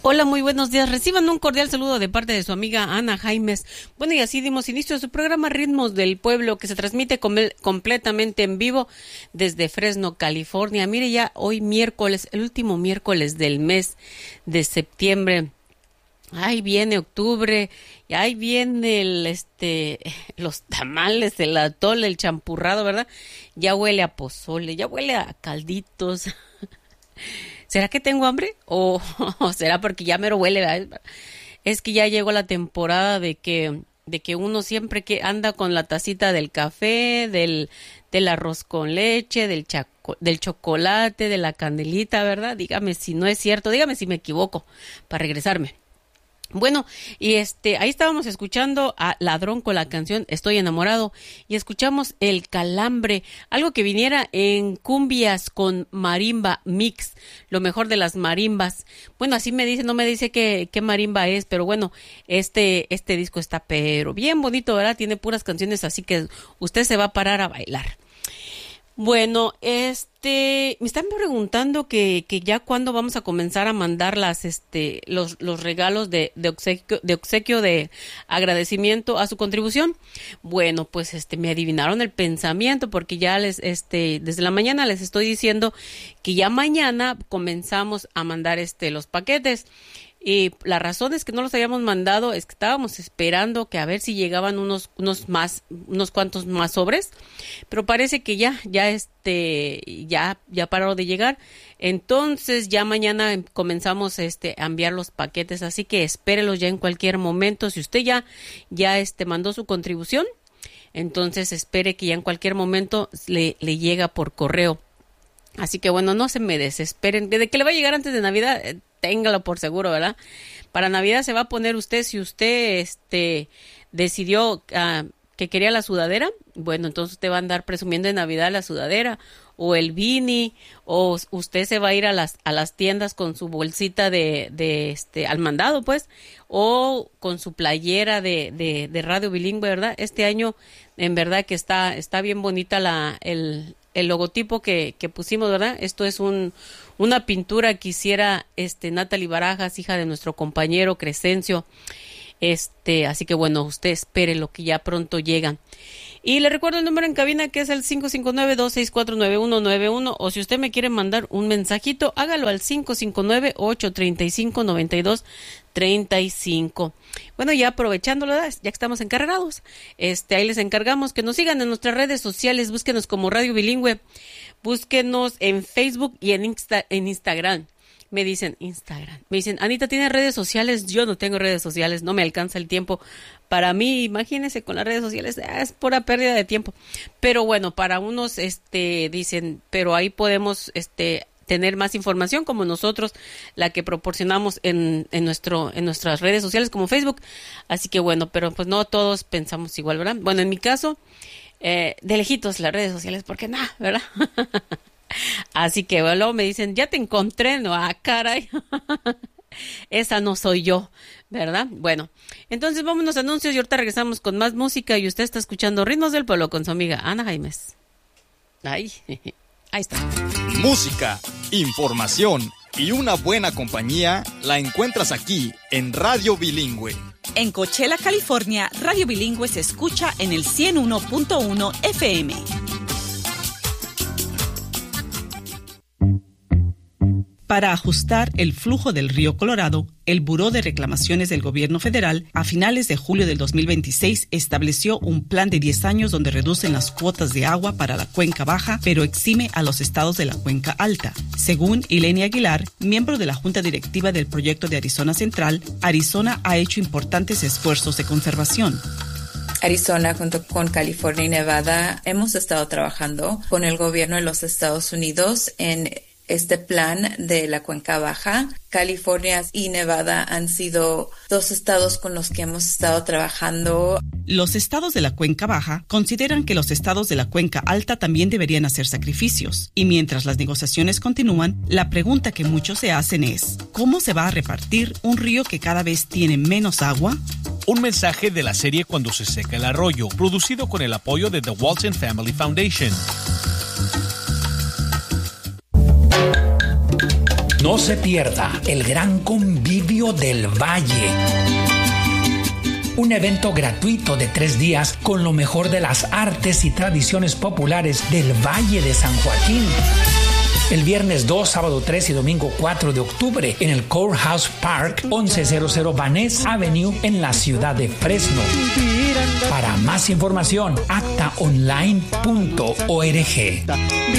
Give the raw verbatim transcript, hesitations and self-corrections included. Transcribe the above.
Hola, muy buenos días. Reciban un cordial saludo de parte de su amiga Ana Jaimes. Bueno, y así dimos inicio a su programa Ritmos del Pueblo, que se transmite com- completamente en vivo desde Fresno, California. Mire, ya hoy miércoles, el último miércoles del mes de septiembre. Ahí viene octubre, y ahí viene el, este, los tamales, el atole, el champurrado, ¿verdad? Ya huele a pozole, ya huele a calditos. ¿Será que tengo hambre? ¿O, o será porque ya mero huele? ¿Verdad? Es que ya llegó la temporada de que, de que uno siempre que anda con la tacita del café, del, del arroz con leche, del, chaco, del chocolate, de la candelita, ¿verdad? Dígame si no es cierto, dígame si me equivoco, para regresarme. Bueno, y este, ahí estábamos escuchando a Ladrón con la canción Estoy enamorado, y escuchamos El Calambre, algo que viniera en cumbias con marimba mix, lo mejor de las marimbas. Bueno, así me dice, no me dice qué, qué marimba es, pero bueno, este, este disco está pero bien bonito, ¿verdad? Tiene puras canciones, así que usted se va a parar a bailar. Bueno, este, me están preguntando que, que ya cuándo vamos a comenzar a mandar las, este, los, los regalos de, de obsequio, de obsequio de agradecimiento a su contribución. Bueno, pues, este, me adivinaron el pensamiento porque ya les, este, desde la mañana les estoy diciendo que ya mañana comenzamos a mandar, este, los paquetes. Y la razón es que no los habíamos mandado, es que estábamos esperando que a ver si llegaban unos, unos más, unos cuantos más sobres, pero parece que ya, ya este, ya, ya pararon de llegar. Entonces ya mañana comenzamos este a enviar los paquetes, así que espérelos ya en cualquier momento. Si usted ya, ya este mandó su contribución, entonces espere que ya en cualquier momento le, le llega por correo. Así que bueno, no se me desesperen. De que le va a llegar antes de Navidad, eh, téngalo por seguro, ¿verdad? Para Navidad se va a poner usted, si usted este decidió uh, que quería la sudadera, bueno, entonces usted va a andar presumiendo en Navidad la sudadera, o el beanie, o usted se va a ir a las a las tiendas con su bolsita de, de este al mandado, pues, o con su playera de, de, de Radio Bilingüe, ¿verdad? Este año, en verdad que está, está bien bonita la, el el logotipo que, que pusimos, ¿verdad? Esto es un una pintura que hiciera este Natalie Barajas, hija de nuestro compañero Crescencio. Este, así que bueno, usted espere lo que ya pronto llega. Y le recuerdo el número en cabina, que es el cinco cinco nueve, dos seis cuatro, nueve uno nueve uno, o si usted me quiere mandar un mensajito, hágalo al cinco cinco nueve, ocho tres cinco, nueve dos tres cinco. Bueno, ya aprovechándolo, ya que estamos encargados, este, ahí les encargamos que nos sigan en nuestras redes sociales, búsquenos como Radio Bilingüe, búsquenos en Facebook y en, Insta, en Instagram. Me dicen, Instagram, me dicen, Anita, ¿tiene redes sociales? Yo no tengo redes sociales, no me alcanza el tiempo. Para mí, imagínense, con las redes sociales, es pura pérdida de tiempo. Pero bueno, para unos, este, dicen, pero ahí podemos, este, tener más información, como nosotros, la que proporcionamos en, en nuestro, en nuestras redes sociales, como Facebook. Así que bueno, pero pues no todos pensamos igual, ¿verdad? Bueno, en mi caso, eh, de lejitos las redes sociales, porque nada, ¿verdad? Así que bueno, luego me dicen, ya te encontré, no, ah, caray, esa no soy yo, ¿verdad? Bueno, entonces vámonos a anuncios y ahorita regresamos con más música, y usted está escuchando Ritmos del Pueblo con su amiga Ana Jaimes. Ahí, ahí está. Música, información y una buena compañía la encuentras aquí en Radio Bilingüe. En Coachella, California, Radio Bilingüe se escucha en el ciento uno punto uno F M. Para ajustar el flujo del río Colorado, el Buró de Reclamaciones del Gobierno Federal, a finales de julio del dos mil veintiséis, estableció un plan de diez años donde reducen las cuotas de agua para la Cuenca Baja, pero exime a los estados de la Cuenca Alta. Según Ilenia Aguilar, miembro de la Junta Directiva del Proyecto de Arizona Central, Arizona ha hecho importantes esfuerzos de conservación. Arizona, junto con California y Nevada, hemos estado trabajando con el gobierno de los Estados Unidos en este plan de la Cuenca Baja. California y Nevada han sido dos estados con los que hemos estado trabajando. Los estados de la Cuenca Baja consideran que los estados de la Cuenca Alta también deberían hacer sacrificios. Y mientras las negociaciones continúan, la pregunta que muchos se hacen es, ¿cómo se va a repartir un río que cada vez tiene menos agua? Un mensaje de la serie Cuando se seca el arroyo, producido con el apoyo de The Walton Family Foundation. No se pierda el gran convivio del Valle. Un evento gratuito de tres días con lo mejor de las artes y tradiciones populares del Valle de San Joaquín. El viernes dos, sábado tres y domingo cuatro de octubre en el Courthouse Park, once cero cero Vaness Avenue en la ciudad de Fresno. Para más información, acta online punto org.